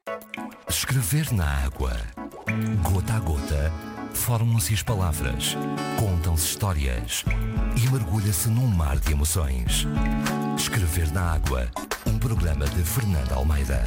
Escrever na água. Gota a gota, formam-se as palavras, contam-se histórias e mergulha-se num mar de emoções. Escrever na água, um programa de Fernanda Almeida.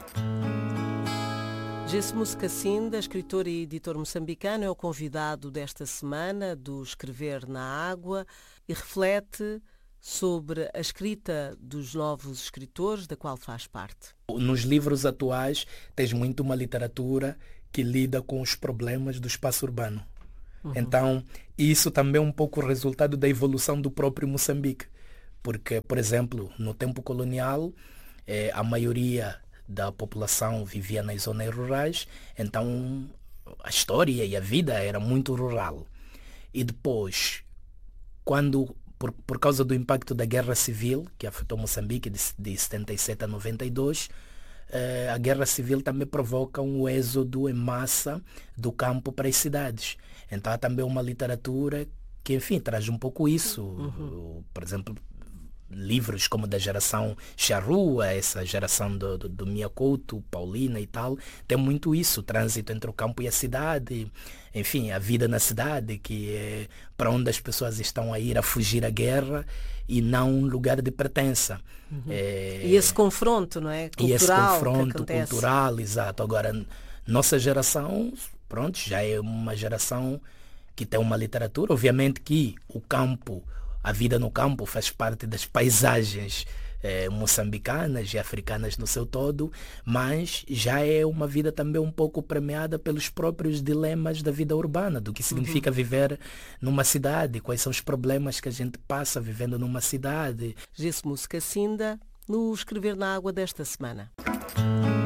Jesmus Cassinda, escritor e editor moçambicano, é o convidado desta semana do Escrever na Água e reflete sobre a escrita dos novos escritores, da qual faz parte. Nos livros atuais tens muito uma literatura que lida com os problemas do espaço urbano. Então, isso também é um pouco o resultado da evolução do próprio Moçambique. Porque, por exemplo, no tempo colonial, a maioria da população vivia nas zonas rurais, então a história e a vida era muito rural. E depois, quando por causa do impacto da Guerra Civil, que afetou Moçambique de 77 a 92, a Guerra Civil também provoca um êxodo em massa do campo para as cidades. Então há também uma literatura que, enfim, traz um pouco isso. Por exemplo, livros como da geração Charrua, essa geração do Miyakoto, Paulina e tal, tem muito isso, o trânsito entre o campo e a cidade, enfim, a vida na cidade, que é para onde as pessoas estão a ir a fugir à guerra e não um lugar de pertença. E esse confronto, não é? Cultural, e esse confronto que acontece. cultural, exato. Agora, nossa geração, pronto, já é uma geração que tem uma literatura, obviamente que o campo, a vida no campo faz parte das paisagens moçambicanas e africanas no seu todo, mas já é uma vida também um pouco premiada pelos próprios dilemas da vida urbana, do que significa viver numa cidade, quais são os problemas que a gente passa vivendo numa cidade. Jesmus Cassinda, no Escrever na Água desta semana.